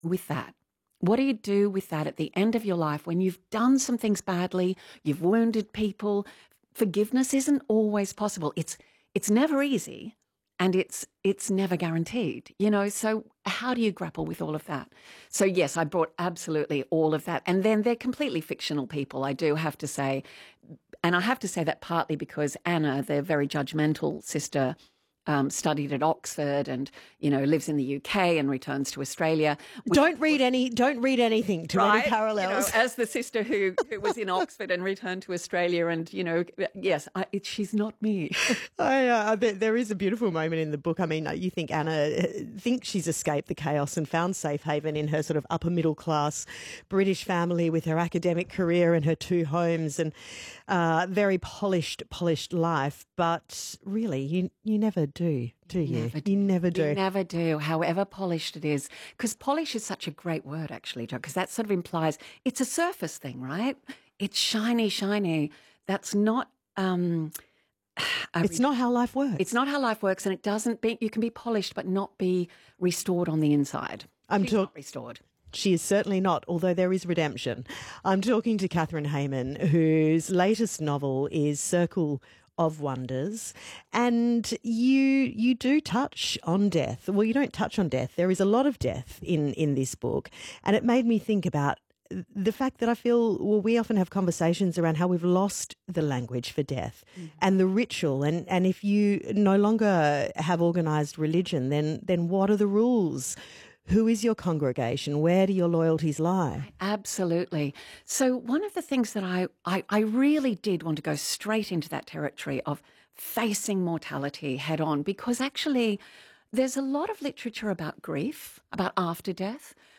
with that? What do you do with that at the end of your life when you've done some things badly, you've wounded people? Forgiveness isn't always possible. It's never easy, and it's never guaranteed. So how do you grapple with all of that? So yes, I brought absolutely all of that. And then they're completely fictional people, I do have to say. And I have to say that partly because Anna, the very judgmental sister, studied at Oxford and, lives in the UK and returns to Australia. Don't read anything to any Right? parallels. As the sister who was in Oxford and returned to Australia, and yes, she's not me. There is a beautiful moment in the book. I mean, you think Anna thinks she's escaped the chaos and found safe haven in her sort of upper middle class British family with her academic career and her two homes and very polished life. But really, you never do you? You never do. You never do, however polished it is. Because polish is such a great word, actually, Jo, because that sort of implies it's a surface thing, right? It's shiny. That's not... it's not how life works. It's not how life works, and it doesn't be... You can be polished but not be restored on the inside. She's not restored. She is certainly not, although there is redemption. I'm talking to Catherine Hayman, whose latest novel is Circle of Wonders, and you do touch on death. Well, you don't touch on death. There is a lot of death in this book, and it made me think about the fact that I feel, we often have conversations around how we've lost the language for death and the ritual. And if you no longer have organised religion, then what are the rules? Who is your congregation? Where do your loyalties lie? Absolutely. So one of the things that I really did want to go straight into that territory of facing mortality head on, because actually there's a lot of literature about grief, about after death,